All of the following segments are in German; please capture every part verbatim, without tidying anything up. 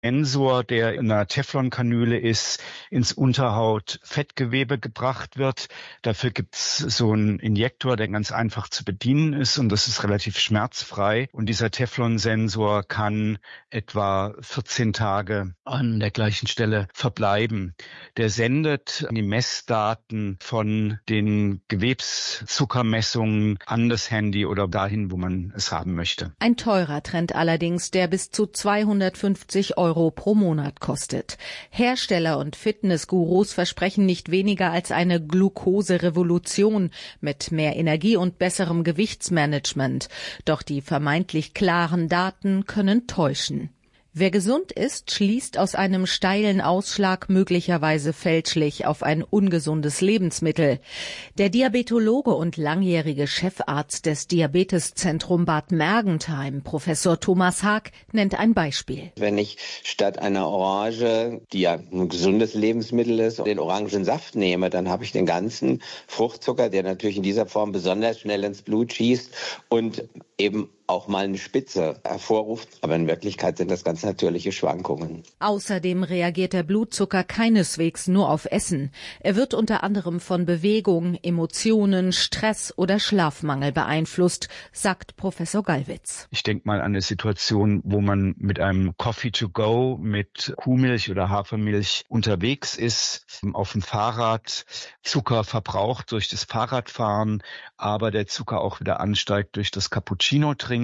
Sensor, der in einer Teflonkanüle ist, ins Unterhautfettgewebe gebracht wird. Dafür gibt's so einen Injektor, der ganz einfach zu bedienen ist und das ist relativ schmerzfrei. Und dieser Teflonsensor kann etwa vierzehn Tage an der gleichen Stelle verbleiben. Der sendet die Messdaten von den Gewebszuckermessungen an das Handy oder dahin, wo man es haben möchte. Ein teurer Trend allerdings, der bis zu zweihundertfünfzig Euro pro Monat kostet. Hersteller und Fitnessgurus versprechen nicht weniger als eine Glukoserevolution mit mehr Energie und besserem Gewichtsmanagement. Doch die vermeintlich klaren Daten können täuschen. Wer gesund ist, schließt aus einem steilen Ausschlag möglicherweise fälschlich auf ein ungesundes Lebensmittel. Der Diabetologe und langjährige Chefarzt des Diabeteszentrum Bad Mergentheim, Professor Thomas Haag, nennt ein Beispiel. Wenn ich statt einer Orange, die ja ein gesundes Lebensmittel ist, den Orangensaft nehme, dann habe ich den ganzen Fruchtzucker, der natürlich in dieser Form besonders schnell ins Blut schießt und eben auch mal eine Spitze hervorruft. Aber in Wirklichkeit sind das ganz natürliche Schwankungen. Außerdem reagiert der Blutzucker keineswegs nur auf Essen. Er wird unter anderem von Bewegung, Emotionen, Stress oder Schlafmangel beeinflusst, sagt Professor Gallwitz. Ich denke mal an eine Situation, wo man mit einem Coffee to go mit Kuhmilch oder Hafermilch unterwegs ist, auf dem Fahrrad Zucker verbraucht durch das Fahrradfahren, aber der Zucker auch wieder ansteigt durch das Cappuccino trinken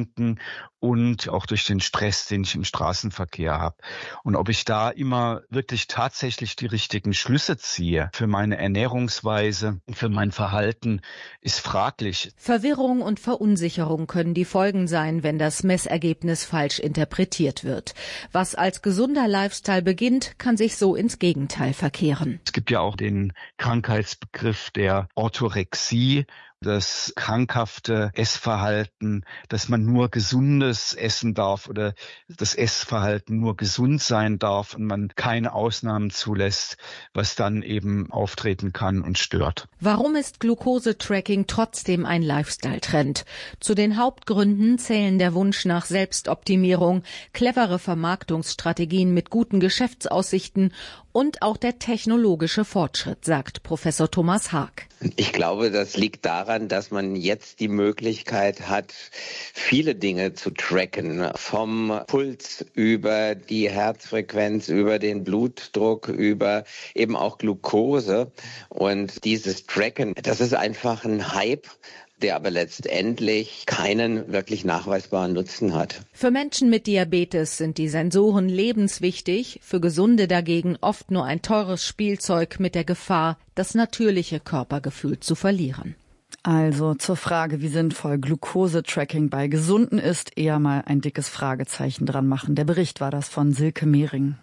und auch durch den Stress, den ich im Straßenverkehr habe. Und ob ich da immer wirklich tatsächlich die richtigen Schlüsse ziehe für meine Ernährungsweise, für mein Verhalten, ist fraglich. Verwirrung und Verunsicherung können die Folgen sein, wenn das Messergebnis falsch interpretiert wird. Was als gesunder Lifestyle beginnt, kann sich so ins Gegenteil verkehren. Es gibt ja auch den Krankheitsbegriff der Orthorexie, das krankhafte Essverhalten, dass man nur Gesundes essen darf oder das Essverhalten nur gesund sein darf und man keine Ausnahmen zulässt, was dann eben auftreten kann und stört. Warum ist Glukosetracking trotzdem ein Lifestyle-Trend? Zu den Hauptgründen zählen der Wunsch nach Selbstoptimierung, clevere Vermarktungsstrategien mit guten Geschäftsaussichten und auch der technologische Fortschritt, sagt Professor Thomas Haag. Ich glaube, das liegt daran, dass man jetzt die Möglichkeit hat, viele Dinge zu tracken. Vom Puls über die Herzfrequenz, über den Blutdruck, über eben auch Glucose. Und dieses Tracken, das ist einfach ein Hype, der aber letztendlich keinen wirklich nachweisbaren Nutzen hat. Für Menschen mit Diabetes sind die Sensoren lebenswichtig, für Gesunde dagegen oft nur ein teures Spielzeug mit der Gefahr, das natürliche Körpergefühl zu verlieren. Also zur Frage, wie sinnvoll Glukosetracking bei Gesunden ist, eher mal ein dickes Fragezeichen dran machen. Der Bericht war das von Silke Mehring.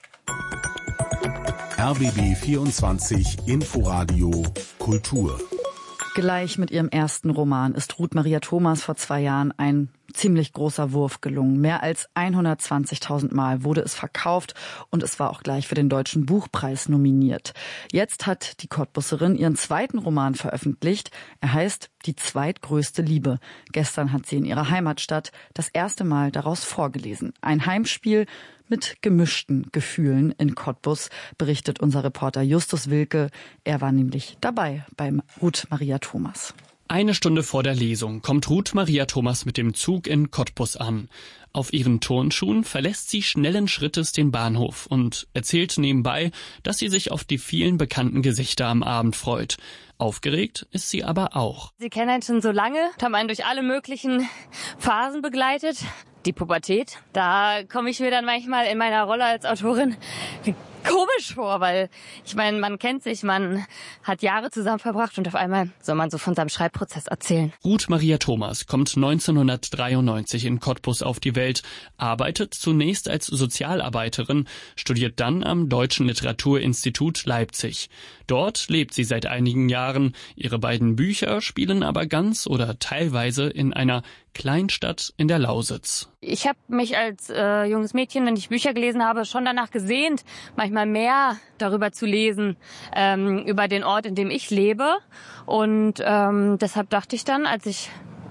R B B vierundzwanzig Inforadio Kultur. Gleich mit ihrem ersten Roman ist Ruth Maria Thomas vor zwei Jahren ein ziemlich großer Wurf gelungen. Mehr als hundertzwanzigtausend Mal wurde es verkauft und es war auch gleich für den Deutschen Buchpreis nominiert. Jetzt hat die Cottbusserin ihren zweiten Roman veröffentlicht. Er heißt Die zweitgrößte Liebe. Gestern hat sie in ihrer Heimatstadt das erste Mal daraus vorgelesen. Ein Heimspiel mit gemischten Gefühlen in Cottbus, berichtet unser Reporter Justus Wilke. Er war nämlich dabei beim Ruth Maria Thomas. Eine Stunde vor der Lesung kommt Ruth Maria Thomas mit dem Zug in Cottbus an. Auf ihren Turnschuhen verlässt sie schnellen Schrittes den Bahnhof und erzählt nebenbei, dass sie sich auf die vielen bekannten Gesichter am Abend freut. Aufgeregt ist sie aber auch. Sie kennen einen schon so lange, haben einen durch alle möglichen Phasen begleitet. Die Pubertät, da komme ich mir dann manchmal in meiner Rolle als Autorin komisch vor, weil ich meine, man kennt sich, man hat Jahre zusammen verbracht und auf einmal soll man so von seinem Schreibprozess erzählen. Ruth Maria Thomas kommt neunzehnhundertdreiundneunzig in Cottbus auf die Welt, arbeitet zunächst als Sozialarbeiterin, studiert dann am Deutschen Literaturinstitut Leipzig. Dort lebt sie seit einigen Jahren. Ihre beiden Bücher spielen aber ganz oder teilweise in einer Kleinstadt in der Lausitz. Ich habe mich als äh, junges Mädchen, wenn ich Bücher gelesen habe, schon danach gesehnt, manchmal mehr darüber zu lesen, ähm, über den Ort, in dem ich lebe. Und ähm, deshalb dachte ich dann, als ich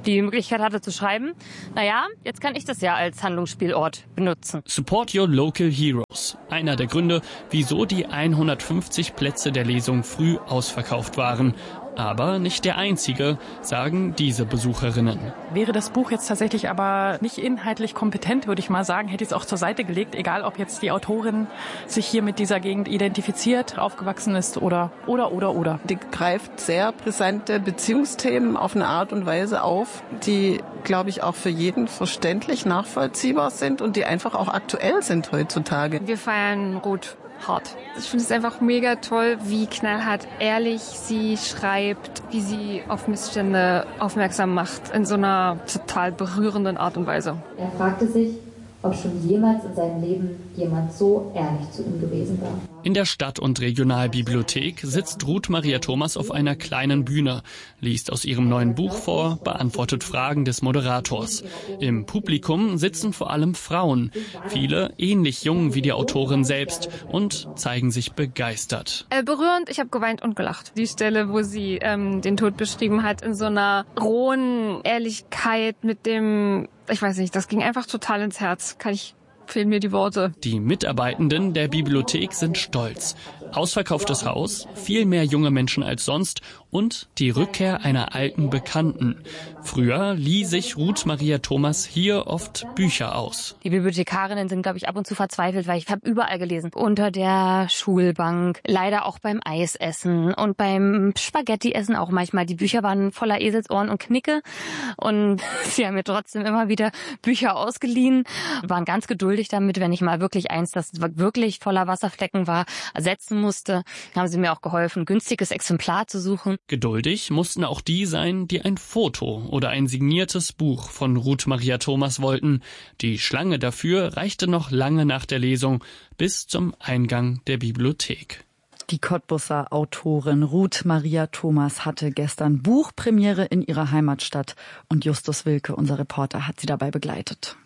die Möglichkeit hatte zu schreiben, naja, jetzt kann ich das ja als Handlungsspielort benutzen. Support Your Local Heroes. Einer der Gründe, wieso die hundertfünfzig Plätze der Lesung früh ausverkauft waren. Aber nicht der einzige, sagen diese Besucherinnen. Wäre das Buch jetzt tatsächlich aber nicht inhaltlich kompetent, würde ich mal sagen, hätte ich es auch zur Seite gelegt, egal ob jetzt die Autorin sich hier mit dieser Gegend identifiziert, aufgewachsen ist oder, oder, oder, oder. Die greift sehr brisante Beziehungsthemen auf eine Art und Weise auf, die, glaube ich, auch für jeden verständlich nachvollziehbar sind und die einfach auch aktuell sind heutzutage. Wir feiern Ruth hart. Ich finde es einfach mega toll, wie knallhart ehrlich sie schreibt, wie sie auf Missstände aufmerksam macht, in so einer total berührenden Art und Weise. Er fragte sich, ob schon jemals in seinem Leben jemand so ehrlich zu ihm gewesen war. In der Stadt- und Regionalbibliothek sitzt Ruth Maria Thomas auf einer kleinen Bühne, liest aus ihrem neuen Buch vor, beantwortet Fragen des Moderators. Im Publikum sitzen vor allem Frauen, viele ähnlich jung wie die Autorin selbst und zeigen sich begeistert. Äh, berührend, ich habe geweint und gelacht. Die Stelle, wo sie ähm, den Tod beschrieben hat, in so einer rohen Ehrlichkeit mit dem, ich weiß nicht, das ging einfach total ins Herz. Kann ich fehlen mir die Worte. Die Mitarbeitenden der Bibliothek sind stolz. Ausverkauftes Haus, viel mehr junge Menschen als sonst und die Rückkehr einer alten Bekannten. Früher lieh sich Ruth Maria Thomas hier oft Bücher aus. Die Bibliothekarinnen sind, glaube ich, ab und zu verzweifelt, weil ich habe überall gelesen. Unter der Schulbank, leider auch beim Eisessen und beim Spaghetti-Essen auch manchmal. Die Bücher waren voller Eselsohren und Knicke und sie haben mir trotzdem immer wieder Bücher ausgeliehen, waren ganz geduldig damit, wenn ich mal wirklich eins, das wirklich voller Wasserflecken war, ersetzen musste, haben sie mir auch geholfen, ein günstiges Exemplar zu suchen. Geduldig mussten auch die sein, die ein Foto oder ein signiertes Buch von Ruth Maria Thomas wollten. Die Schlange dafür reichte noch lange nach der Lesung bis zum Eingang der Bibliothek. Die Cottbusser Autorin Ruth Maria Thomas hatte gestern Buchpremiere in ihrer Heimatstadt und Justus Wilke, unser Reporter, hat sie dabei begleitet.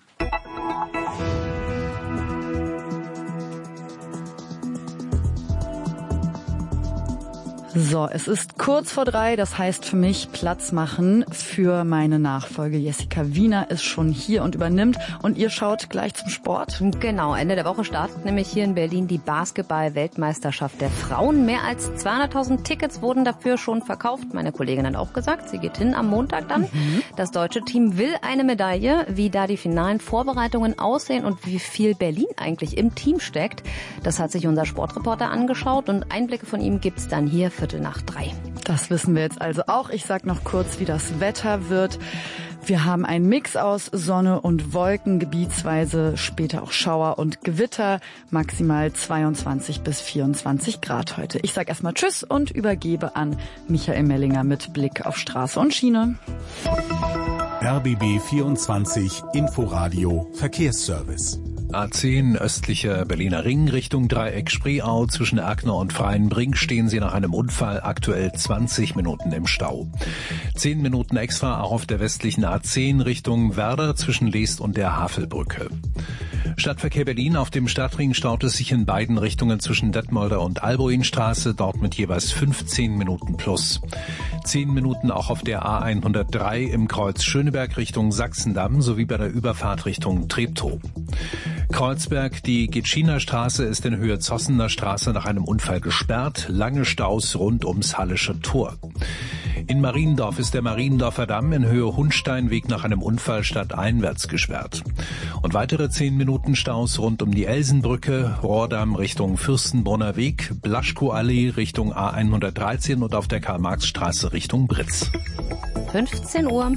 So, es ist kurz vor drei, das heißt für mich Platz machen für meine Nachfolge. Jessica Wiener ist schon hier und übernimmt und ihr schaut gleich zum Sport. Genau, Ende der Woche startet nämlich hier in Berlin die Basketball-Weltmeisterschaft der Frauen. Mehr als zweihunderttausend Tickets wurden dafür schon verkauft. Meine Kollegin hat auch gesagt, sie geht hin am Montag dann. Mhm. Das deutsche Team will eine Medaille. Wie da die finalen Vorbereitungen aussehen und wie viel Berlin eigentlich im Team steckt, das hat sich unser Sportreporter angeschaut und Einblicke von ihm gibt's dann hier Viertel nach drei. Das wissen wir jetzt also auch. Ich sag noch kurz, wie das Wetter wird. Wir haben einen Mix aus Sonne und Wolken, gebietsweise später auch Schauer und Gewitter, maximal zweiundzwanzig bis vierundzwanzig Grad heute. Ich sag erstmal Tschüss und übergebe an Michael Mellinger mit Blick auf Straße und Schiene. R B B vierundzwanzig Inforadio Verkehrsservice. A zehn östlicher Berliner Ring Richtung Dreieck Spreeau. Zwischen Erkner und Freienbrink stehen Sie nach einem Unfall aktuell zwanzig Minuten im Stau. zehn Minuten extra auch auf der westlichen A zehn Richtung Werder zwischen Leest und der Havelbrücke. Stadtverkehr Berlin: Auf dem Stadtring staut es sich in beiden Richtungen zwischen Detmolder und Alboinstraße, dort mit jeweils fünfzehn Minuten plus. zehn Minuten auch auf der A hundertdrei im Kreuz Schöneberg Richtung Sachsendamm sowie bei der Überfahrt Richtung Treptow. Kreuzberg: Die Gitschiner Straße ist in Höhe Zossener Straße nach einem Unfall gesperrt. Lange Staus rund ums Hallische Tor. In Mariendorf ist der Mariendorfer Damm in Höhe Hundsteinweg nach einem Unfall stadteinwärts gesperrt. Und weitere zehn Minuten Staus rund um die Elsenbrücke, Rohrdamm Richtung Fürstenbrunner Weg, Blaschkow-Allee Richtung A hundertdreizehn und auf der Karl-Marx-Straße Richtung Britz. fünfzehn Uhr.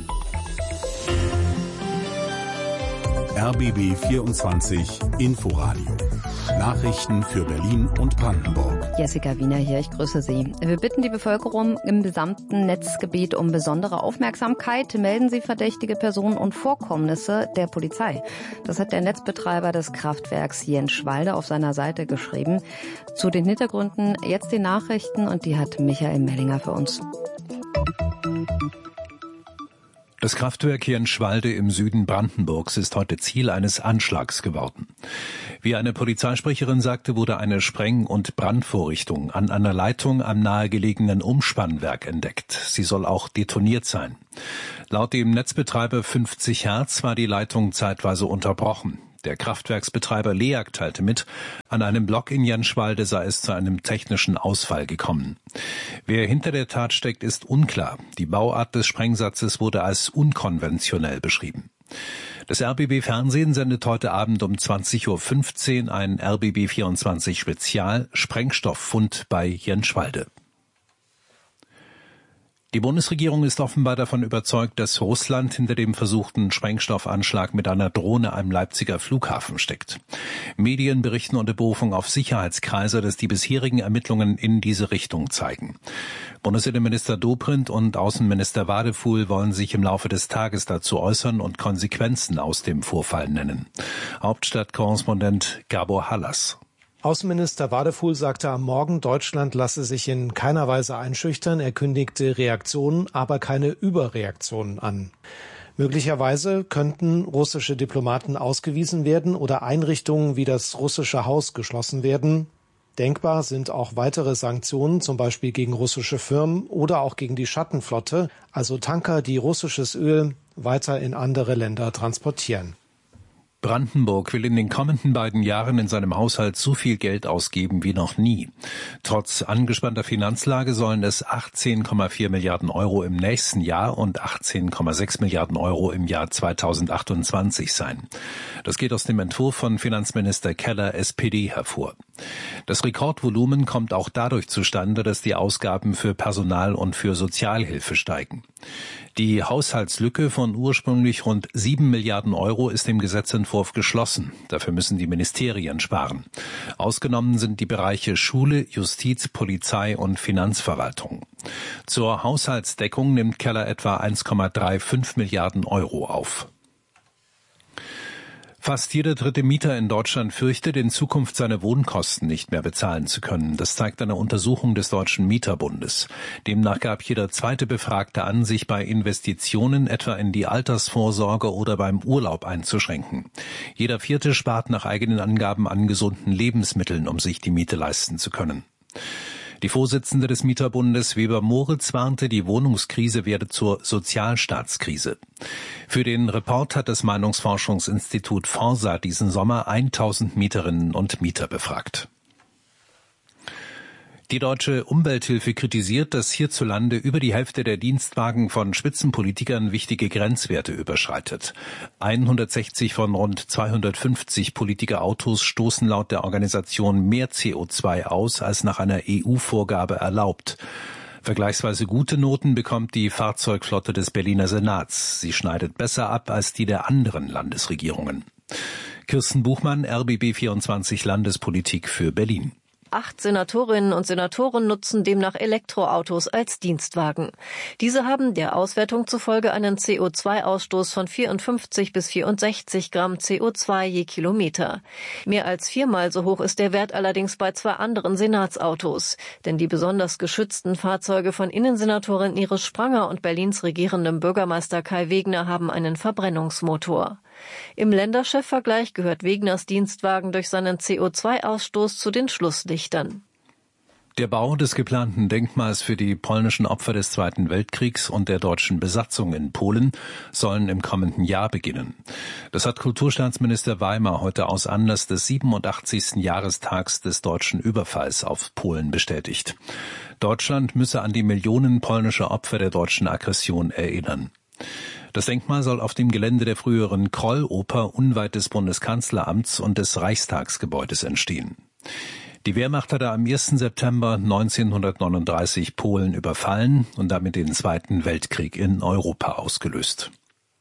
R B B vierundzwanzig Inforadio. Nachrichten für Berlin und Brandenburg. Jessica Wiener hier, ich grüße Sie. Wir bitten die Bevölkerung im gesamten Netzgebiet um besondere Aufmerksamkeit. Melden Sie verdächtige Personen und Vorkommnisse der Polizei. Das hat der Netzbetreiber des Kraftwerks Jenschwalde auf seiner Seite geschrieben. Zu den Hintergründen jetzt die Nachrichten und die hat Michael Mellinger für uns. Das Kraftwerk Jenschwalde im Süden Brandenburgs ist heute Ziel eines Anschlags geworden. Wie eine Polizeisprecherin sagte, wurde eine Spreng- und Brandvorrichtung an einer Leitung am nahegelegenen Umspannwerk entdeckt. Sie soll auch detoniert sein. Laut dem Netzbetreiber fünfzig Hertz war die Leitung zeitweise unterbrochen. Der Kraftwerksbetreiber LEAG teilte mit, an einem Block in Jenschwalde sei es zu einem technischen Ausfall gekommen. Wer hinter der Tat steckt, ist unklar. Die Bauart des Sprengsatzes wurde als unkonventionell beschrieben. Das R B B Fernsehen sendet heute Abend um zwanzig Uhr fünfzehn ein R B B vierundzwanzig Spezial Sprengstofffund bei Jenschwalde. Die Bundesregierung ist offenbar davon überzeugt, dass Russland hinter dem versuchten Sprengstoffanschlag mit einer Drohne am Leipziger Flughafen steckt. Medien berichten unter Berufung auf Sicherheitskreise, dass die bisherigen Ermittlungen in diese Richtung zeigen. Bundesinnenminister Dobrindt und Außenminister Wadefuhl wollen sich im Laufe des Tages dazu äußern und Konsequenzen aus dem Vorfall nennen. Hauptstadtkorrespondent Gabor Hallas. Außenminister Wadefuhl sagte am Morgen, Deutschland lasse sich in keiner Weise einschüchtern. Er kündigte Reaktionen, aber keine Überreaktionen an. Möglicherweise könnten russische Diplomaten ausgewiesen werden oder Einrichtungen wie das russische Haus geschlossen werden. Denkbar sind auch weitere Sanktionen, zum Beispiel gegen russische Firmen oder auch gegen die Schattenflotte, also Tanker, die russisches Öl weiter in andere Länder transportieren. Brandenburg will in den kommenden beiden Jahren in seinem Haushalt so viel Geld ausgeben wie noch nie. Trotz angespannter Finanzlage sollen es achtzehn Komma vier Milliarden Euro im nächsten Jahr und achtzehn Komma sechs Milliarden Euro im Jahr zweitausendachtundzwanzig sein. Das geht aus dem Entwurf von Finanzminister Keller S P D hervor. Das Rekordvolumen kommt auch dadurch zustande, dass die Ausgaben für Personal und für Sozialhilfe steigen. Die Haushaltslücke von ursprünglich rund sieben Milliarden Euro ist im Gesetzentwurf geschlossen. Dafür müssen die Ministerien sparen. Ausgenommen sind die Bereiche Schule, Justiz, Polizei und Finanzverwaltung. Zur Haushaltsdeckung nimmt Keller etwa eins Komma fünfunddreißig Milliarden Euro auf. Fast jeder dritte Mieter in Deutschland fürchtet, in Zukunft seine Wohnkosten nicht mehr bezahlen zu können. Das zeigt eine Untersuchung des Deutschen Mieterbundes. Demnach gab jeder zweite Befragte an, sich bei Investitionen etwa in die Altersvorsorge oder beim Urlaub einzuschränken. Jeder vierte spart nach eigenen Angaben an gesunden Lebensmitteln, um sich die Miete leisten zu können. Die Vorsitzende des Mieterbundes Weber Moritz warnte, die Wohnungskrise werde zur Sozialstaatskrise. Für den Report hat das Meinungsforschungsinstitut Forsa diesen Sommer tausend Mieterinnen und Mieter befragt. Die Deutsche Umwelthilfe kritisiert, dass hierzulande über die Hälfte der Dienstwagen von Spitzenpolitikern wichtige Grenzwerte überschreitet. hundertsechzig von rund zweihundertfünfzig Politikerautos stoßen laut der Organisation mehr C O zwei aus, als nach einer E U-Vorgabe erlaubt. Vergleichsweise gute Noten bekommt die Fahrzeugflotte des Berliner Senats. Sie schneidet besser ab als die der anderen Landesregierungen. Kirsten Buchmann, R B B vierundzwanzig Landespolitik für Berlin. Acht Senatorinnen und Senatoren nutzen demnach Elektroautos als Dienstwagen. Diese haben der Auswertung zufolge einen C O zwei Ausstoß von vierundfünfzig bis vierundsechzig Gramm C O zwei je Kilometer. Mehr als viermal so hoch ist der Wert allerdings bei zwei anderen Senatsautos. Denn die besonders geschützten Fahrzeuge von Innensenatorin Iris Spranger und Berlins regierendem Bürgermeister Kai Wegner haben einen Verbrennungsmotor. Im Länderchefvergleich gehört Wegners Dienstwagen durch seinen C O zwei Ausstoß zu den Schlusslichtern. Der Bau des geplanten Denkmals für die polnischen Opfer des Zweiten Weltkriegs und der deutschen Besatzung in Polen sollen im kommenden Jahr beginnen. Das hat Kulturstaatsminister Weimer heute aus Anlass des siebenundachtzigsten Jahrestags des deutschen Überfalls auf Polen bestätigt. Deutschland müsse an die Millionen polnischer Opfer der deutschen Aggression erinnern. Das Denkmal soll auf dem Gelände der früheren Kroll-Oper unweit des Bundeskanzleramts und des Reichstagsgebäudes entstehen. Die Wehrmacht hatte am ersten September neunzehnhundertneununddreißig Polen überfallen und damit den Zweiten Weltkrieg in Europa ausgelöst.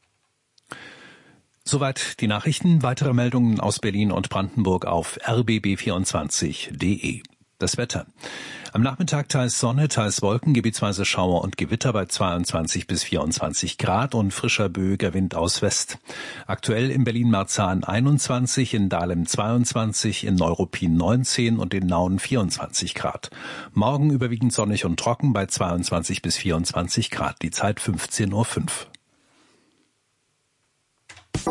Soweit die Nachrichten. Weitere Meldungen aus Berlin und Brandenburg auf r b b vierundzwanzig punkt d e. Das Wetter. Am Nachmittag teils Sonne, teils Wolken, gebietsweise Schauer und Gewitter bei zweiundzwanzig bis vierundzwanzig Grad und frischer böiger Wind aus West. Aktuell in Berlin-Marzahn einundzwanzig, in Dahlem zweiundzwanzig, in Neuruppin neunzehn und in Nauen vierundzwanzig Grad. Morgen überwiegend sonnig und trocken bei zweiundzwanzig bis vierundzwanzig Grad. Die Zeit fünfzehn Uhr fünf.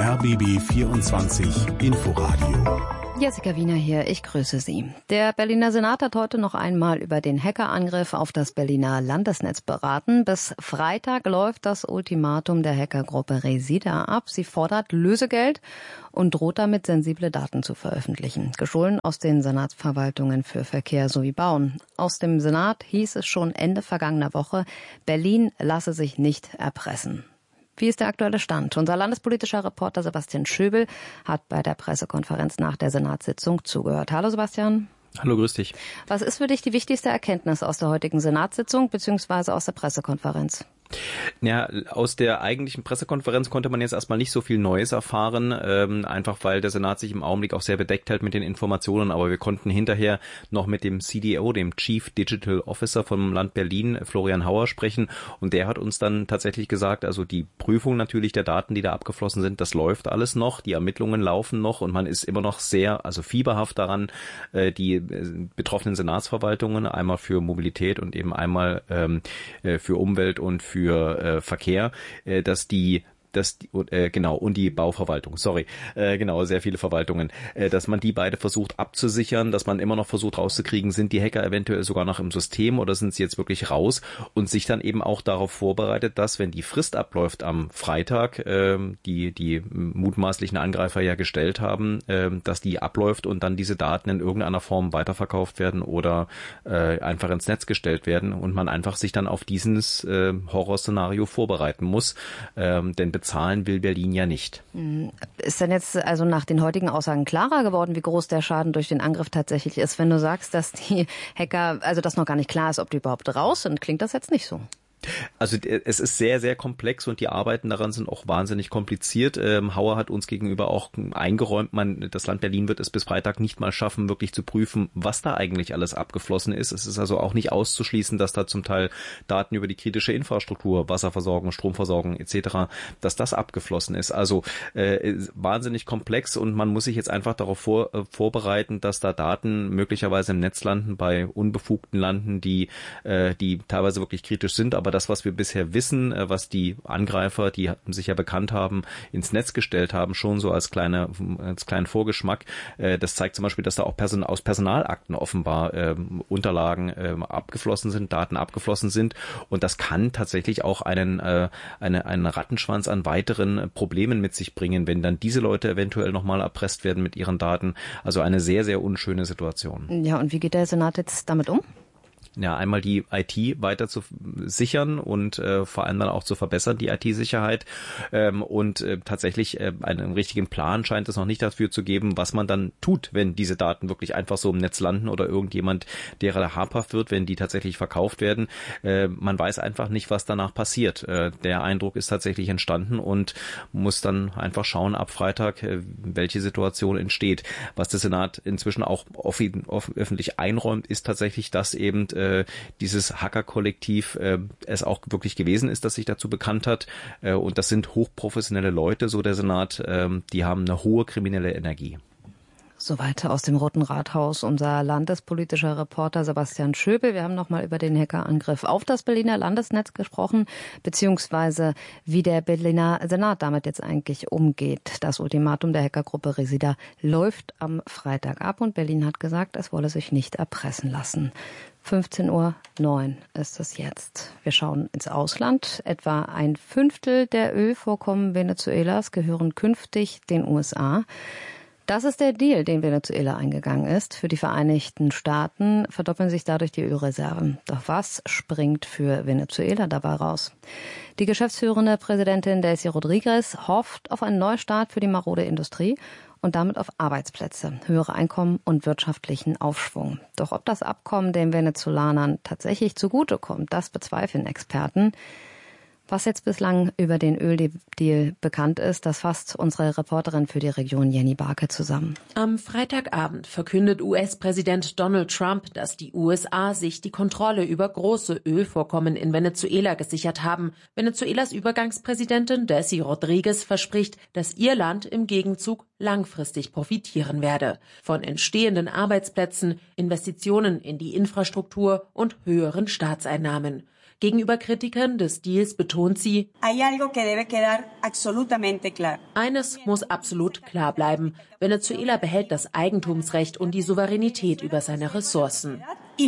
R B B vierundzwanzig Inforadio. Jessica Wiener hier, ich grüße Sie. Der Berliner Senat hat heute noch einmal über den Hackerangriff auf das Berliner Landesnetz beraten. Bis Freitag läuft das Ultimatum der Hackergruppe Resida ab. Sie fordert Lösegeld und droht damit, sensible Daten zu veröffentlichen. Gestohlen aus den Senatsverwaltungen für Verkehr sowie Bauen. Aus dem Senat hieß es schon Ende vergangener Woche, Berlin lasse sich nicht erpressen. Wie ist der aktuelle Stand? Unser landespolitischer Reporter Sebastian Schöbel hat bei der Pressekonferenz nach der Senatssitzung zugehört. Hallo Sebastian. Hallo, grüß dich. Was ist für dich die wichtigste Erkenntnis aus der heutigen Senatssitzung bzw. aus der Pressekonferenz? Ja, aus der eigentlichen Pressekonferenz konnte man jetzt erstmal nicht so viel Neues erfahren, ähm, einfach weil der Senat sich im Augenblick auch sehr bedeckt hält mit den Informationen, aber wir konnten hinterher noch mit dem C D O, dem Chief Digital Officer vom Land Berlin, Florian Hauer, sprechen und der hat uns dann tatsächlich gesagt, also die Prüfung natürlich der Daten, die da abgeflossen sind, das läuft alles noch, die Ermittlungen laufen noch und man ist immer noch sehr, also fieberhaft daran, äh, die äh, betroffenen Senatsverwaltungen, einmal für Mobilität und eben einmal ähm, äh, für Umwelt und für für äh, Verkehr, äh, dass die dass die, äh, genau, und die Bauverwaltung, sorry, äh, genau, sehr viele Verwaltungen, äh, dass man die beide versucht abzusichern, dass man immer noch versucht rauszukriegen, sind die Hacker eventuell sogar noch im System oder sind sie jetzt wirklich raus und sich dann eben auch darauf vorbereitet, dass, wenn die Frist abläuft am Freitag, äh, die die mutmaßlichen Angreifer ja gestellt haben, äh, dass die abläuft und dann diese Daten in irgendeiner Form weiterverkauft werden oder äh, einfach ins Netz gestellt werden und man einfach sich dann auf dieses äh, Horrorszenario vorbereiten muss, äh, denn bezahlen will Berlin ja nicht. Ist denn jetzt also nach den heutigen Aussagen klarer geworden, wie groß der Schaden durch den Angriff tatsächlich ist? Wenn du sagst, dass die Hacker, also dass noch gar nicht klar ist, ob die überhaupt raus sind, klingt das jetzt nicht so. Also es ist sehr, sehr komplex und die Arbeiten daran sind auch wahnsinnig kompliziert. Ähm, Hauer hat uns gegenüber auch eingeräumt, man, das Land Berlin wird es bis Freitag nicht mal schaffen, wirklich zu prüfen, was da eigentlich alles abgeflossen ist. Es ist also auch nicht auszuschließen, dass da zum Teil Daten über die kritische Infrastruktur, Wasserversorgung, Stromversorgung et cetera, dass das abgeflossen ist. Also äh, wahnsinnig komplex und man muss sich jetzt einfach darauf vor, äh, vorbereiten, dass da Daten möglicherweise im Netz landen, bei Unbefugten landen, die, äh, die teilweise wirklich kritisch sind, aber das, was wir bisher wissen, was die Angreifer, die sich ja bekannt haben, ins Netz gestellt haben, schon so als kleine, als kleinen Vorgeschmack. Das zeigt zum Beispiel, dass da auch Person, aus Personalakten offenbar äh, Unterlagen äh, abgeflossen sind, Daten abgeflossen sind. Und das kann tatsächlich auch einen, äh, eine, einen Rattenschwanz an weiteren Problemen mit sich bringen, wenn dann diese Leute eventuell nochmal erpresst werden mit ihren Daten. Also eine sehr, sehr unschöne Situation. Ja, und wie geht der Senat jetzt damit um? Ja, einmal die I T weiter zu sichern und äh, vor allem dann auch zu verbessern, die I T-Sicherheit. Ähm, und äh, tatsächlich äh, einen richtigen Plan scheint es noch nicht dafür zu geben, was man dann tut, wenn diese Daten wirklich einfach so im Netz landen oder irgendjemand, derer habhaft wird, wenn die tatsächlich verkauft werden. Äh, man weiß einfach nicht, was danach passiert. Äh, der Eindruck ist tatsächlich entstanden und muss dann einfach schauen ab Freitag, äh, welche Situation entsteht. Was der Senat inzwischen auch off- off- öffentlich einräumt, ist tatsächlich, dass eben äh, dieses Hacker-Kollektiv äh, es auch wirklich gewesen ist, dass sich dazu bekannt hat. Äh, und das sind hochprofessionelle Leute, so der Senat, äh, die haben eine hohe kriminelle Energie. Soweit aus dem Roten Rathaus unser landespolitischer Reporter Sebastian Schöbel. Wir haben nochmal über den Hackerangriff auf das Berliner Landesnetz gesprochen, beziehungsweise wie der Berliner Senat damit jetzt eigentlich umgeht. Das Ultimatum der Hackergruppe Resida läuft am Freitag ab und Berlin hat gesagt, es wolle sich nicht erpressen lassen. fünfzehn Uhr neun ist es jetzt. Wir schauen ins Ausland. Etwa ein Fünftel der Ölvorkommen Venezuelas gehören künftig den U S A. Das ist der Deal, den Venezuela eingegangen ist. Für die Vereinigten Staaten verdoppeln sich dadurch die Ölreserven. Doch was springt für Venezuela dabei raus? Die geschäftsführende Präsidentin Delcy Rodriguez hofft auf einen Neustart für die marode Industrie und damit auf Arbeitsplätze, höhere Einkommen und wirtschaftlichen Aufschwung. Doch ob das Abkommen den Venezolanern tatsächlich zugutekommt, das bezweifeln Experten. Was jetzt bislang über den Öldeal bekannt ist, das fasst unsere Reporterin für die Region Jenny Barke zusammen. Am Freitagabend verkündet U S-Präsident Donald Trump, dass die U S A sich die Kontrolle über große Ölvorkommen in Venezuela gesichert haben. Venezuelas Übergangspräsidentin Delcy Rodriguez verspricht, dass ihr Land im Gegenzug langfristig profitieren werde. Von entstehenden Arbeitsplätzen, Investitionen in die Infrastruktur und höheren Staatseinnahmen. Gegenüber Kritikern des Deals betont sie, eines muss absolut klar bleiben. Venezuela behält das Eigentumsrecht und die Souveränität über seine Ressourcen.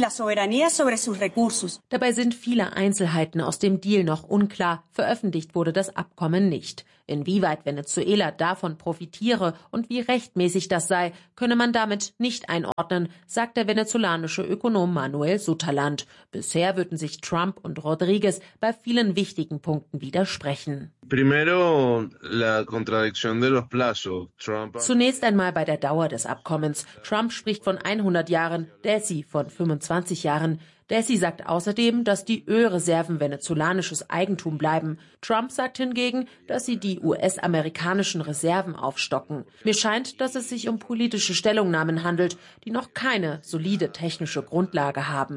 Dabei sind viele Einzelheiten aus dem Deal noch unklar. Veröffentlicht wurde das Abkommen nicht. Inwieweit Venezuela davon profitiere und wie rechtmäßig das sei, könne man damit nicht einordnen, sagt der venezolanische Ökonom Manuel Sutherland. Bisher würden sich Trump und Rodriguez bei vielen wichtigen Punkten widersprechen. Zunächst einmal bei der Dauer des Abkommens. Trump spricht von hundert Jahren, Desi von fünfundzwanzig Jahren. Desi sagt außerdem, dass die Ölreserven venezolanisches Eigentum bleiben. Trump sagt hingegen, dass sie die U S-amerikanischen Reserven aufstocken. Mir scheint, dass es sich um politische Stellungnahmen handelt, die noch keine solide technische Grundlage haben.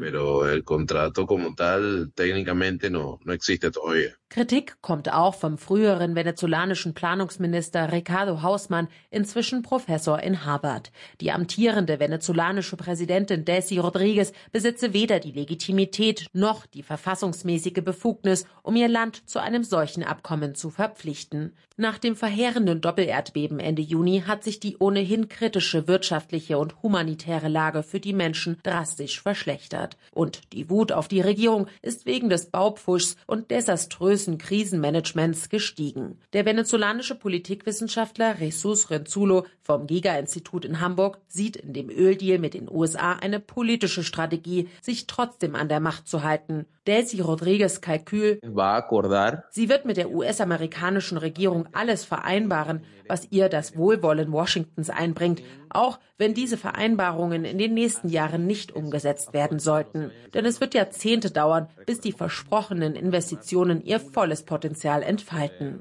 Kritik kommt auch vom früheren venezolanischen Planungsminister Ricardo Hausmann, inzwischen Professor in Harvard. Die amtierende venezolanische Präsidentin Desi Rodriguez besitze weder die Legitimität noch die verfassungsmäßige Befugnis, um ihr Land zu einem solchen Abkommen zu verpflichten. Nach dem verheerenden Doppelerdbeben Ende Juni hat sich die ohnehin kritische wirtschaftliche und humanitäre Lage für die Menschen drastisch verschlechtert. Und die Wut auf die Regierung ist wegen des Baupfuschs und desaströsen Krisenmanagements gestiegen. Der venezolanische Politikwissenschaftler Jesus Renzulo vom Giga-Institut in Hamburg sieht in dem Öldeal mit den U S A eine politische Strategie, sich trotzdem an der Macht zu halten. Desi Rodriguez Kalkül: Sie wird mit der U S-amerikanischen Regierung alles vereinbaren, was ihr das Wohlwollen Washingtons einbringt, auch wenn diese Vereinbarungen in den nächsten Jahren nicht umgesetzt werden sollten. Denn es wird Jahrzehnte dauern, bis die versprochenen Investitionen ihr volles Potenzial entfalten.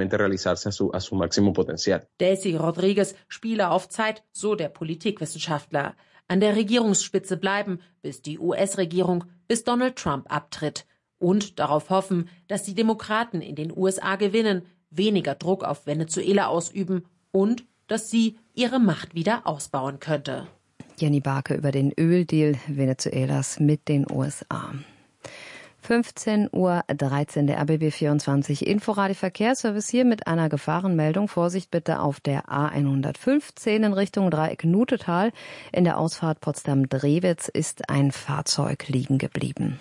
Desi Rodriguez spiele auf Zeit, so der Politikwissenschaftler. An der Regierungsspitze bleiben, bis die U S-Regierung, bis Donald Trump abtritt. Und darauf hoffen, dass die Demokraten in den U S A gewinnen, weniger Druck auf Venezuela ausüben und dass sie ihre Macht wieder ausbauen könnte. Jenny Barke über den Öldeal Venezuelas mit den U S A. fünfzehn Uhr dreizehn, der R B B vierundzwanzig Inforadio Verkehrsservice hier mit einer Gefahrenmeldung. Vorsicht bitte auf der A hundertfünfzehn in Richtung Dreieck Nutetal. In der Ausfahrt Potsdam-Drewitz ist ein Fahrzeug liegen geblieben.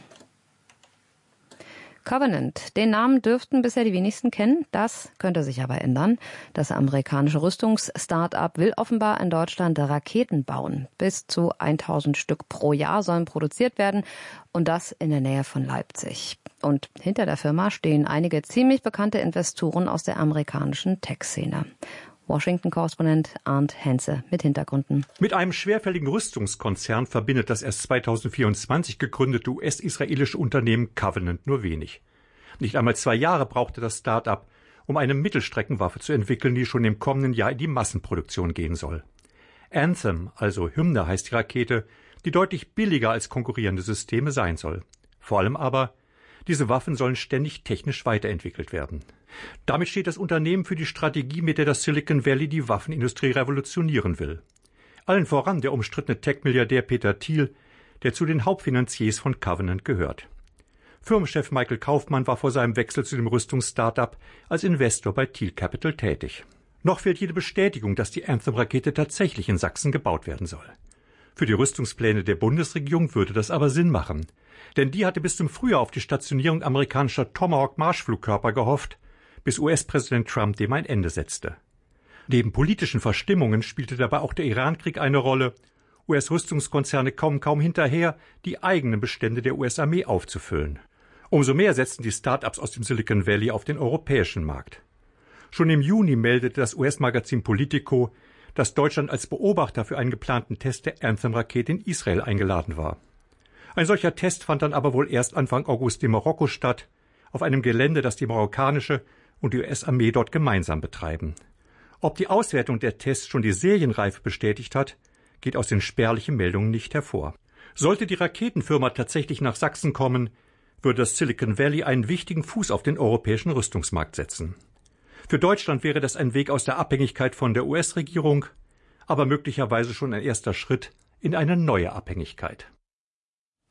Covenant, den Namen dürften bisher die wenigsten kennen, das könnte sich aber ändern. Das amerikanische Rüstungs-Start-up will offenbar in Deutschland Raketen bauen. Bis zu tausend Stück pro Jahr sollen produziert werden und das in der Nähe von Leipzig. Und hinter der Firma stehen einige ziemlich bekannte Investoren aus der amerikanischen Tech-Szene. Washington-Korrespondent Arndt Henze mit Hintergründen. Mit einem schwerfälligen Rüstungskonzern verbindet das erst zweitausendvierundzwanzig gegründete U S-israelische Unternehmen Covenant nur wenig. Nicht einmal zwei Jahre brauchte das Start-up, um eine Mittelstreckenwaffe zu entwickeln, die schon im kommenden Jahr in die Massenproduktion gehen soll. Anthem, also Hymne heißt die Rakete, die deutlich billiger als konkurrierende Systeme sein soll. Vor allem aber, diese Waffen sollen ständig technisch weiterentwickelt werden. Damit steht das Unternehmen für die Strategie, mit der das Silicon Valley die Waffenindustrie revolutionieren will. Allen voran der umstrittene Tech-Milliardär Peter Thiel, der zu den Hauptfinanziers von Covenant gehört. Firmenchef Michael Kaufmann war vor seinem Wechsel zu dem Rüstungs-Startup als Investor bei Thiel Capital tätig. Noch fehlt jede Bestätigung, dass die Anthem-Rakete tatsächlich in Sachsen gebaut werden soll. Für die Rüstungspläne der Bundesregierung würde das aber Sinn machen. Denn die hatte bis zum Frühjahr auf die Stationierung amerikanischer Tomahawk-Marschflugkörper gehofft, bis U S-Präsident Trump dem ein Ende setzte. Neben politischen Verstimmungen spielte dabei auch der Irankrieg eine Rolle. U S-Rüstungskonzerne kommen kaum hinterher, die eigenen Bestände der U S-Armee aufzufüllen. Umso mehr setzten die Start-ups aus dem Silicon Valley auf den europäischen Markt. Schon im Juni meldete das U S-Magazin Politico, dass Deutschland als Beobachter für einen geplanten Test der Anthem-Rakete in Israel eingeladen war. Ein solcher Test fand dann aber wohl erst Anfang August in Marokko statt, auf einem Gelände, das die marokkanische und die U S-Armee dort gemeinsam betreiben. Ob die Auswertung der Tests schon die Serienreife bestätigt hat, geht aus den spärlichen Meldungen nicht hervor. Sollte die Raketenfirma tatsächlich nach Sachsen kommen, würde das Silicon Valley einen wichtigen Fuß auf den europäischen Rüstungsmarkt setzen. Für Deutschland wäre das ein Weg aus der Abhängigkeit von der U S-Regierung, aber möglicherweise schon ein erster Schritt in eine neue Abhängigkeit.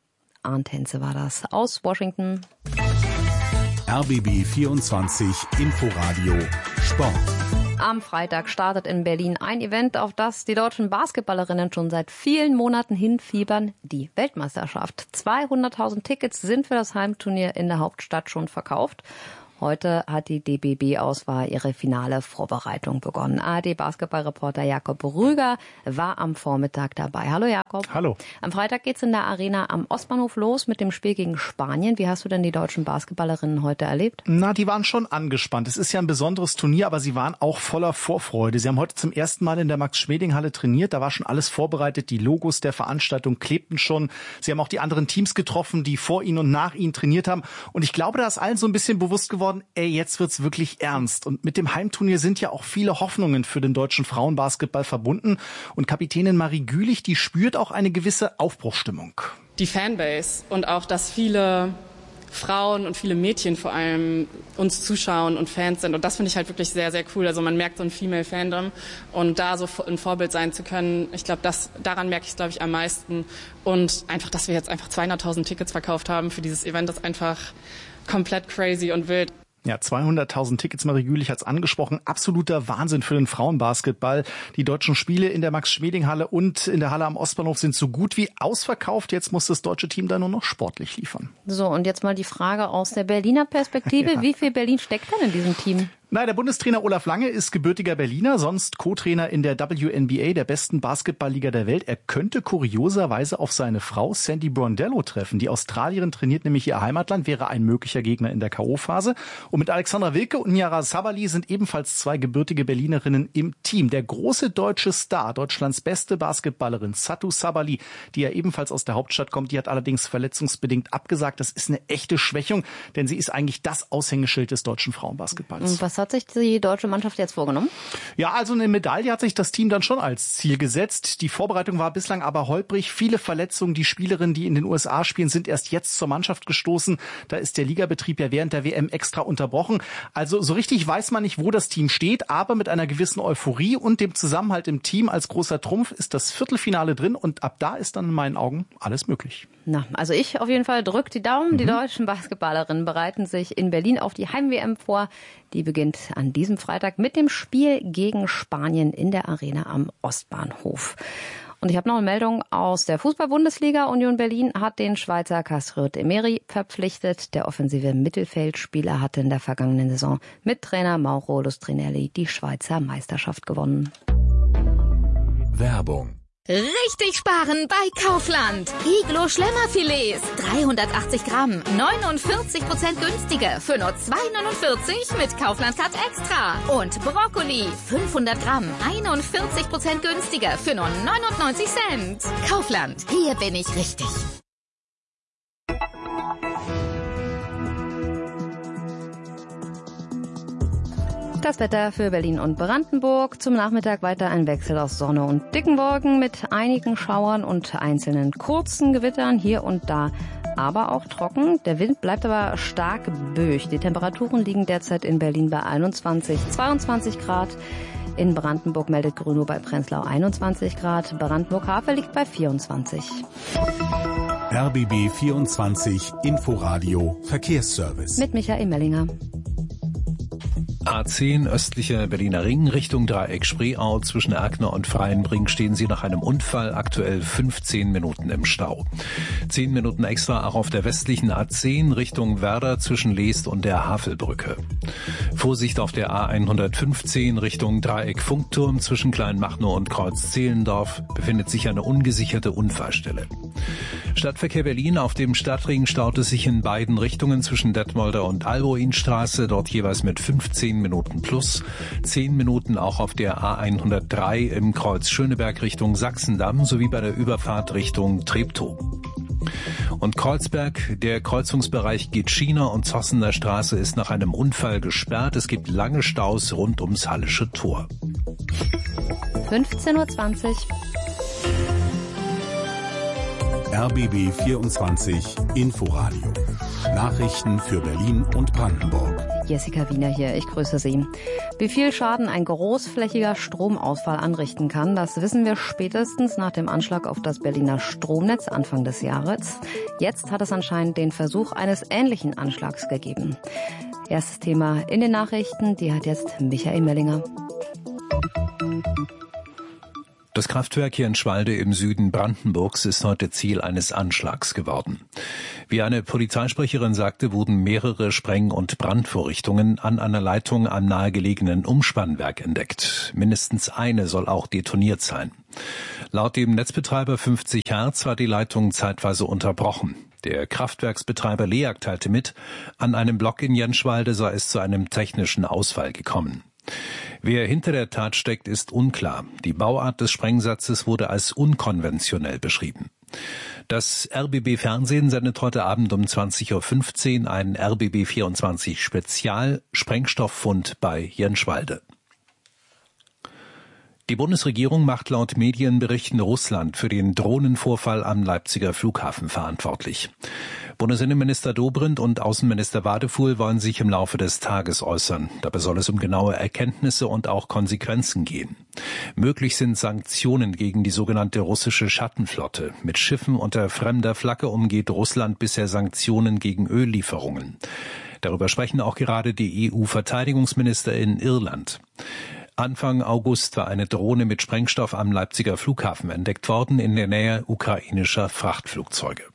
Arndt Henze war das aus Washington. R B B vierundzwanzig Inforadio Sport. Am Freitag startet in Berlin ein Event, auf das die deutschen Basketballerinnen schon seit vielen Monaten hinfiebern, die Weltmeisterschaft. zweihunderttausend Tickets sind für das Heimturnier in der Hauptstadt schon verkauft. Heute hat die D B B-Auswahl ihre finale Vorbereitung begonnen. A R D-Basketballreporter Jakob Rüger war am Vormittag dabei. Hallo Jakob. Hallo. Am Freitag geht's in der Arena am Ostbahnhof los mit dem Spiel gegen Spanien. Wie hast du denn die deutschen Basketballerinnen heute erlebt? Na, die waren schon angespannt. Es ist ja ein besonderes Turnier, aber sie waren auch voller Vorfreude. Sie haben heute zum ersten Mal in der Max-Schmeling-Halle trainiert. Da war schon alles vorbereitet. Die Logos der Veranstaltung klebten schon. Sie haben auch die anderen Teams getroffen, die vor ihnen und nach ihnen trainiert haben. Und ich glaube, da ist allen so ein bisschen bewusst geworden, ey, jetzt wird's wirklich ernst. Und mit dem Heimturnier sind ja auch viele Hoffnungen für den deutschen Frauenbasketball verbunden. Und Kapitänin Marie Gülich, die spürt auch eine gewisse Aufbruchsstimmung. Die Fanbase und auch, dass viele Frauen und viele Mädchen vor allem uns zuschauen und Fans sind. Und das finde ich halt wirklich sehr, sehr cool. Also man merkt so ein Female Fandom und da so ein Vorbild sein zu können, ich glaube, das daran merke ich es, glaube ich, am meisten. Und einfach, dass wir jetzt einfach zweihunderttausend Tickets verkauft haben für dieses Event, ist einfach komplett crazy und wild. Ja, zweihunderttausend Tickets, Marie Gülich hat's angesprochen. Absoluter Wahnsinn für den Frauenbasketball. Die deutschen Spiele in der Max-Schmeling-Halle und in der Halle am Ostbahnhof sind so gut wie ausverkauft. Jetzt muss das deutsche Team da nur noch sportlich liefern. So, und jetzt mal die Frage aus der Berliner Perspektive. Ja. Wie viel Berlin steckt denn in diesem Team? Na, der Bundestrainer Olaf Lange ist gebürtiger Berliner, sonst Co-Trainer in der W N B A, der besten Basketballliga der Welt. Er könnte kurioserweise auf seine Frau Sandy Brondello treffen. Die Australierin trainiert nämlich ihr Heimatland, wäre ein möglicher Gegner in der K O-Phase. Und mit Alexandra Wilke und Niara Sabali sind ebenfalls zwei gebürtige Berlinerinnen im Team. Der große deutsche Star, Deutschlands beste Basketballerin Satou Sabali, die ja ebenfalls aus der Hauptstadt kommt, die hat allerdings verletzungsbedingt abgesagt. Das ist eine echte Schwächung, denn sie ist eigentlich das Aushängeschild des deutschen Frauenbasketballs. Was hat sich die deutsche Mannschaft jetzt vorgenommen? Ja, also eine Medaille hat sich das Team dann schon als Ziel gesetzt. Die Vorbereitung war bislang aber holprig. Viele Verletzungen. Die Spielerinnen, die in den U S A spielen, sind erst jetzt zur Mannschaft gestoßen. Da ist der Ligabetrieb ja während der W M extra unterbrochen. Also so richtig weiß man nicht, wo das Team steht, aber mit einer gewissen Euphorie und dem Zusammenhalt im Team als großer Trumpf ist das Viertelfinale drin und ab da ist dann in meinen Augen alles möglich. Na, also ich auf jeden Fall drück die Daumen. Mhm. Die deutschen Basketballerinnen bereiten sich in Berlin auf die Heim-W M vor. Die beginnt an diesem Freitag mit dem Spiel gegen Spanien in der Arena am Ostbahnhof. Und ich habe noch eine Meldung aus der Fußball-Bundesliga. Union Berlin hat den Schweizer Kasriot Emery verpflichtet. Der offensive Mittelfeldspieler hatte in der vergangenen Saison mit Trainer Mauro Lustrinelli die Schweizer Meisterschaft gewonnen. Werbung. Richtig sparen bei Kaufland. Iglo Schlemmerfilets, dreihundertachtzig Gramm, neunundvierzig Prozent günstiger für nur zwei neunundvierzig mit Kaufland Cut Extra. Und Brokkoli, fünfhundert Gramm, einundvierzig Prozent günstiger für nur neunundneunzig Cent. Kaufland, hier bin ich richtig. Das Wetter für Berlin und Brandenburg. Zum Nachmittag weiter ein Wechsel aus Sonne und dicken Wolken mit einigen Schauern und einzelnen kurzen Gewittern hier und da, aber auch trocken. Der Wind bleibt aber stark böig. Die Temperaturen liegen derzeit in Berlin bei einundzwanzig, zweiundzwanzig Grad. In Brandenburg meldet Grünow bei Prenzlau einundzwanzig Grad. Brandenburg-Havel liegt bei vierundzwanzig. R B B vierundzwanzig Inforadio Verkehrsservice. Mit Michael Mellinger. A zehn östlicher Berliner Ring Richtung Dreieck Spreeau. Zwischen Erkner und Freienbrink stehen Sie nach einem Unfall aktuell fünfzehn Minuten im Stau. zehn Minuten extra auch auf der westlichen A zehn Richtung Werder zwischen Leest und der Havelbrücke. Vorsicht auf der A hundertfünfzehn Richtung Dreieck Funkturm. Zwischen Kleinmachnow und Kreuz Zehlendorf befindet sich eine ungesicherte Unfallstelle. Stadtverkehr Berlin. Auf dem Stadtring staut es sich in beiden Richtungen zwischen Detmolder und Alboinstraße, dort jeweils mit fünfzehn Minuten plus. zehn Minuten auch auf der A hundertdrei im Kreuz Schöneberg Richtung Sachsendamm sowie bei der Überfahrt Richtung Treptow. Und Kreuzberg, der Kreuzungsbereich Gitschiner und Zossener Straße ist nach einem Unfall gesperrt. Es gibt lange Staus rund ums Hallische Tor. fünfzehn Uhr zwanzig. R B B vierundzwanzig Inforadio. Nachrichten für Berlin und Brandenburg. Jessica Wiener hier, ich grüße Sie. Wie viel Schaden ein großflächiger Stromausfall anrichten kann, das wissen wir spätestens nach dem Anschlag auf das Berliner Stromnetz Anfang des Jahres. Jetzt hat es anscheinend den Versuch eines ähnlichen Anschlags gegeben. Erstes Thema in den Nachrichten, die hat jetzt Michael Mellinger. Das Kraftwerk Jenschwalde im Süden Brandenburgs ist heute Ziel eines Anschlags geworden. Wie eine Polizeisprecherin sagte, wurden mehrere Spreng- und Brandvorrichtungen an einer Leitung am nahegelegenen Umspannwerk entdeckt. Mindestens eine soll auch detoniert sein. Laut dem Netzbetreiber fünfzig Hertz war die Leitung zeitweise unterbrochen. Der Kraftwerksbetreiber LEAG teilte mit, an einem Block in Jenschwalde sei es zu einem technischen Ausfall gekommen. Wer hinter der Tat steckt, ist unklar. Die Bauart des Sprengsatzes wurde als unkonventionell beschrieben. Das R B B Fernsehen sendet heute Abend um zwanzig Uhr fünfzehn ein R B B vierundzwanzig Spezial Sprengstofffund bei Jenschwalde. Die Bundesregierung macht laut Medienberichten Russland für den Drohnenvorfall am Leipziger Flughafen verantwortlich. Bundesinnenminister Dobrindt und Außenminister Wadefuhl wollen sich im Laufe des Tages äußern. Dabei soll es um genaue Erkenntnisse und auch Konsequenzen gehen. Möglich sind Sanktionen gegen die sogenannte russische Schattenflotte. Mit Schiffen unter fremder Flagge umgeht Russland bisher Sanktionen gegen Öllieferungen. Darüber sprechen auch gerade die E U-Verteidigungsminister in Irland. Anfang August war eine Drohne mit Sprengstoff am Leipziger Flughafen entdeckt worden, in der Nähe ukrainischer Frachtflugzeuge.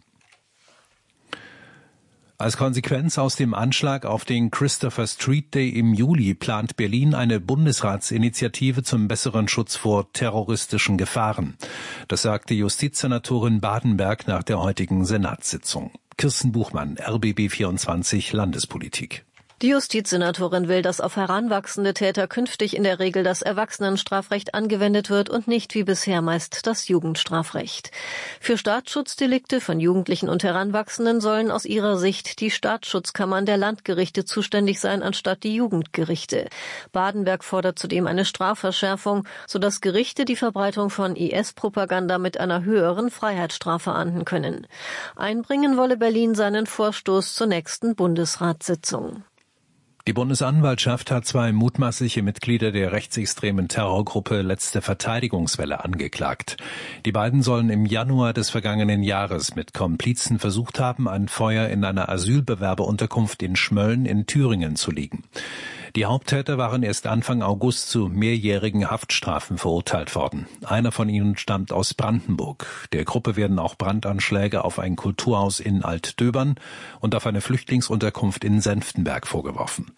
Als Konsequenz aus dem Anschlag auf den Christopher Street Day im Juli plant Berlin eine Bundesratsinitiative zum besseren Schutz vor terroristischen Gefahren. Das sagte Justizsenatorin Badenberg nach der heutigen Senatssitzung. Kirsten Buchmann, R B B vierundzwanzig Landespolitik. Die Justizsenatorin will, dass auf heranwachsende Täter künftig in der Regel das Erwachsenenstrafrecht angewendet wird und nicht wie bisher meist das Jugendstrafrecht. Für Staatsschutzdelikte von Jugendlichen und Heranwachsenden sollen aus ihrer Sicht die Staatsschutzkammern der Landgerichte zuständig sein, anstatt die Jugendgerichte. Badenberg fordert zudem eine Strafverschärfung, sodass Gerichte die Verbreitung von I S-Propaganda mit einer höheren Freiheitsstrafe ahnden können. Einbringen wolle Berlin seinen Vorstoß zur nächsten Bundesratssitzung. Die Bundesanwaltschaft hat zwei mutmaßliche Mitglieder der rechtsextremen Terrorgruppe Letzte Verteidigungswelle angeklagt. Die beiden sollen im Januar des vergangenen Jahres mit Komplizen versucht haben, ein Feuer in einer Asylbewerberunterkunft in Schmölln in Thüringen zu legen. Die Haupttäter waren erst Anfang August zu mehrjährigen Haftstrafen verurteilt worden. Einer von ihnen stammt aus Brandenburg. Der Gruppe werden auch Brandanschläge auf ein Kulturhaus in Altdöbern und auf eine Flüchtlingsunterkunft in Senftenberg vorgeworfen.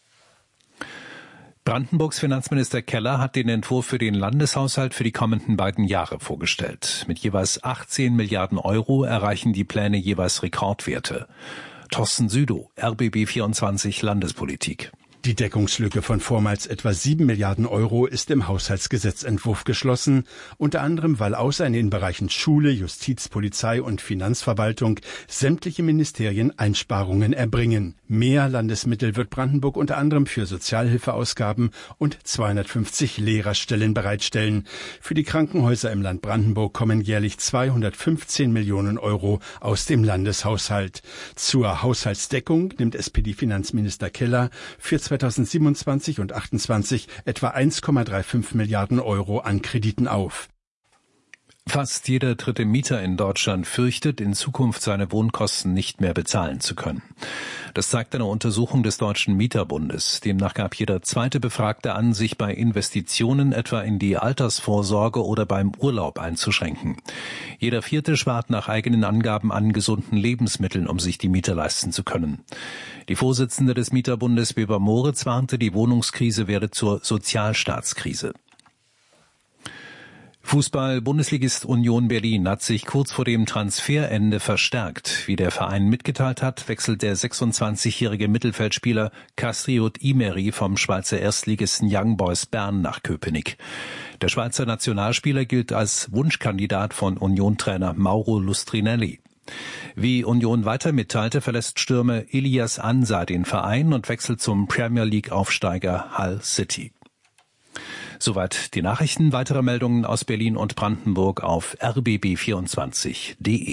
Brandenburgs Finanzminister Keller hat den Entwurf für den Landeshaushalt für die kommenden beiden Jahre vorgestellt. Mit jeweils achtzehn Milliarden Euro erreichen die Pläne jeweils Rekordwerte. Thorsten Südow, R B B vierundzwanzig Landespolitik. Die Deckungslücke von vormals etwa sieben Milliarden Euro ist im Haushaltsgesetzentwurf geschlossen, unter anderem weil außer in den Bereichen Schule, Justiz, Polizei und Finanzverwaltung sämtliche Ministerien Einsparungen erbringen. Mehr Landesmittel wird Brandenburg unter anderem für Sozialhilfeausgaben und zweihundertfünfzig Lehrerstellen bereitstellen. Für die Krankenhäuser im Land Brandenburg kommen jährlich zweihundertfünfzehn Millionen Euro aus dem Landeshaushalt. Zur Haushaltsdeckung nimmt S P D-Finanzminister Keller für zweitausendsiebenundzwanzig und achtundzwanzig etwa eins Komma fünfunddreißig Milliarden Euro an Krediten auf. Fast jeder dritte Mieter in Deutschland fürchtet, in Zukunft seine Wohnkosten nicht mehr bezahlen zu können. Das zeigt eine Untersuchung des Deutschen Mieterbundes. Demnach gab jeder zweite Befragte an, sich bei Investitionen etwa in die Altersvorsorge oder beim Urlaub einzuschränken. Jeder vierte spart nach eigenen Angaben an gesunden Lebensmitteln, um sich die Miete leisten zu können. Die Vorsitzende des Mieterbundes, Weber Moritz, warnte, die Wohnungskrise werde zur Sozialstaatskrise. Fußball-Bundesligist Union Berlin hat sich kurz vor dem Transferende verstärkt. Wie der Verein mitgeteilt hat, wechselt der sechsundzwanzigjährige Mittelfeldspieler Kastriot Imeri vom Schweizer Erstligisten Young Boys Bern nach Köpenick. Der Schweizer Nationalspieler gilt als Wunschkandidat von Union-Trainer Mauro Lustrinelli. Wie Union weiter mitteilte, verlässt Stürmer Elias Ansa den Verein und wechselt zum Premier League-Aufsteiger Hull City. Soweit die Nachrichten. Weitere Meldungen aus Berlin und Brandenburg auf r b b vierundzwanzig punkt d e.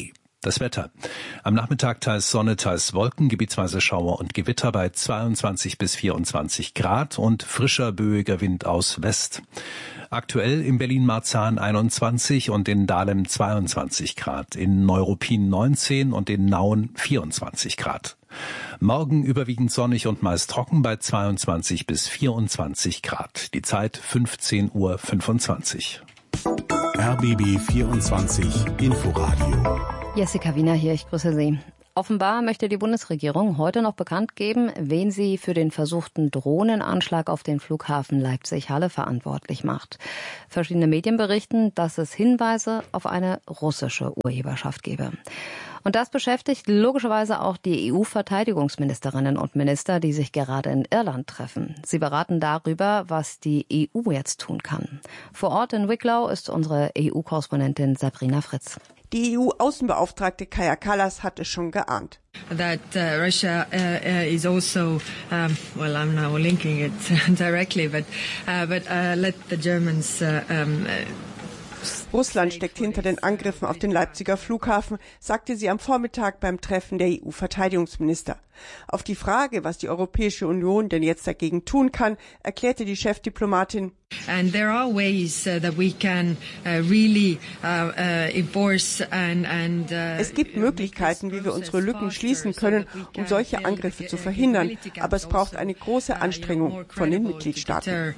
Das Wetter. Am Nachmittag teils Sonne, teils Wolken, gebietsweise Schauer und Gewitter bei zweiundzwanzig bis vierundzwanzig Grad und frischer, böiger Wind aus West. Aktuell in Berlin-Marzahn einundzwanzig und in Dahlem zweiundzwanzig Grad, in Neuruppin neunzehn und in Nauen vierundzwanzig Grad. Morgen überwiegend sonnig und meist trocken bei zweiundzwanzig bis vierundzwanzig Grad. Die Zeit fünfzehn Uhr fünfundzwanzig. R B B vierundzwanzig Inforadio. Jessica Wiener hier, ich grüße Sie. Offenbar möchte die Bundesregierung heute noch bekannt geben, wen sie für den versuchten Drohnenanschlag auf den Flughafen Leipzig-Halle verantwortlich macht. Verschiedene Medien berichten, dass es Hinweise auf eine russische Urheberschaft gebe. Und das beschäftigt logischerweise auch die E U-Verteidigungsministerinnen und Minister, die sich gerade in Irland treffen. Sie beraten darüber, was die E U jetzt tun kann. Vor Ort in Wicklow ist unsere E U-Korrespondentin Sabrina Fritz. Die E U-Außenbeauftragte Kaja Kallas hat es schon geahnt. That uh, Russia uh, is also, um, well, I'm now linking it directly, but uh, but uh, let the Germans. Uh, um, Russland steckt hinter den Angriffen auf den Leipziger Flughafen, sagte sie am Vormittag beim Treffen der E U-Verteidigungsminister. Auf die Frage, was die Europäische Union denn jetzt dagegen tun kann, erklärte die Chefdiplomatin: And there are ways uh, that we can uh, really uh, uh, enforce and and uh, Es gibt Möglichkeiten, wie wir unsere Lücken schließen können, um solche Angriffe zu verhindern, aber es braucht eine große Anstrengung von den Mitgliedstaaten.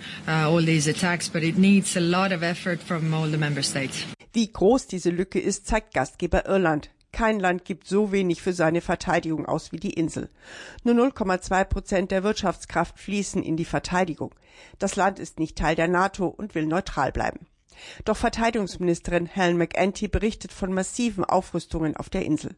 Wie groß diese Lücke ist, zeigt Gastgeber Irland. Kein Land gibt so wenig für seine Verteidigung aus wie die Insel. Nur null Komma zwei Prozent der Wirtschaftskraft fließen in die Verteidigung. Das Land ist nicht Teil der NATO und will neutral bleiben. Doch Verteidigungsministerin Helen McEntee berichtet von massiven Aufrüstungen auf der Insel.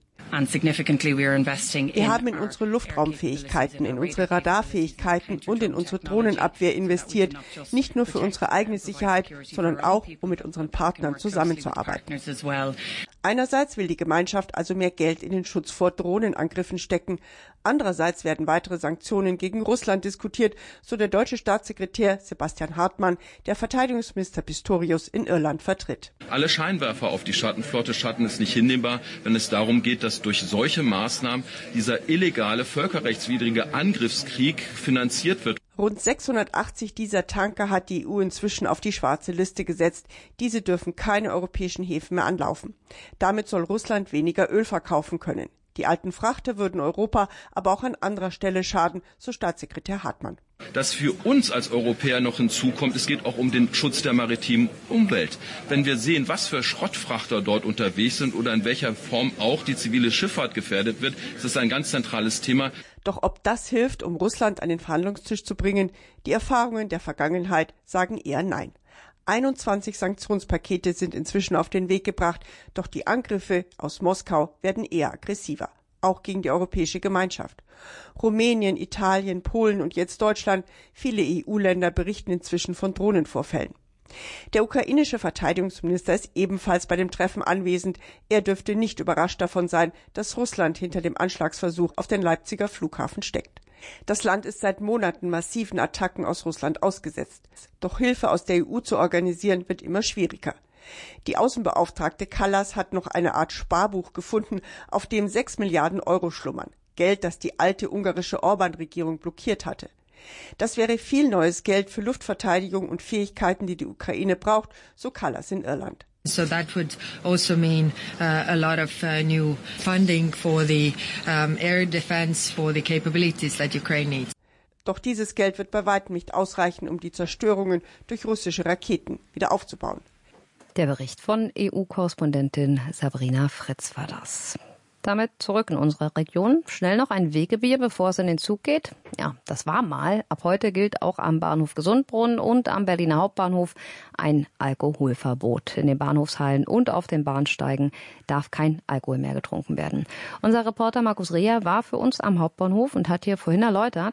Wir haben in unsere Luftraumfähigkeiten, in unsere Radarfähigkeiten und in unsere Drohnenabwehr investiert, nicht nur für unsere eigene Sicherheit, sondern auch, um mit unseren Partnern zusammenzuarbeiten. Einerseits will die Gemeinschaft also mehr Geld in den Schutz vor Drohnenangriffen stecken. Andererseits werden weitere Sanktionen gegen Russland diskutiert, so der deutsche Staatssekretär Sebastian Hartmann, der Verteidigungsminister Pistorius in Irland vertritt. Alle Scheinwerfer auf die Schattenflotte schatten es nicht hinnehmbar, wenn es darum geht, dass durch solche Maßnahmen dieser illegale, völkerrechtswidrige Angriffskrieg finanziert wird. Rund sechshundertachtzig dieser Tanker hat die E U inzwischen auf die schwarze Liste gesetzt. Diese dürfen keine europäischen Häfen mehr anlaufen. Damit soll Russland weniger Öl verkaufen können. Die alten Frachter würden Europa aber auch an anderer Stelle schaden, so Staatssekretär Hartmann. Das für uns als Europäer noch hinzukommt, es geht auch um den Schutz der maritimen Umwelt. Wenn wir sehen, was für Schrottfrachter dort unterwegs sind oder in welcher Form auch die zivile Schifffahrt gefährdet wird, ist das ein ganz zentrales Thema. Doch ob das hilft, um Russland an den Verhandlungstisch zu bringen, die Erfahrungen der Vergangenheit sagen eher nein. einundzwanzig Sanktionspakete sind inzwischen auf den Weg gebracht, doch die Angriffe aus Moskau werden eher aggressiver, auch gegen die europäische Gemeinschaft. Rumänien, Italien, Polen und jetzt Deutschland, viele E U-Länder berichten inzwischen von Drohnenvorfällen. Der ukrainische Verteidigungsminister ist ebenfalls bei dem Treffen anwesend. Er dürfte nicht überrascht davon sein, dass Russland hinter dem Anschlagsversuch auf den Leipziger Flughafen steckt. Das Land ist seit Monaten massiven Attacken aus Russland ausgesetzt. Doch Hilfe aus der E U zu organisieren, wird immer schwieriger. Die Außenbeauftragte Kallas hat noch eine Art Sparbuch gefunden, auf dem sechs Milliarden Euro schlummern. Geld, das die alte ungarische Orban-Regierung blockiert hatte. Das wäre viel neues Geld für Luftverteidigung und Fähigkeiten, die die Ukraine braucht, so Kallas in Irland. So that would also mean uh, a lot of uh, new funding for the um, air defense, for the capabilities that Ukraine needs. Doch dieses Geld wird bei weitem nicht ausreichen, um die Zerstörungen durch russische Raketen wieder aufzubauen. Der Bericht von E U-Korrespondentin Sabrina Fritz war das. Damit zurück in unsere Region. Schnell noch ein Wegebier, bevor es in den Zug geht. Ja, das war mal. Ab heute gilt auch am Bahnhof Gesundbrunnen und am Berliner Hauptbahnhof ein Alkoholverbot. In den Bahnhofshallen und auf den Bahnsteigen darf kein Alkohol mehr getrunken werden. Unser Reporter Markus Reher war für uns am Hauptbahnhof und hat hier vorhin erläutert,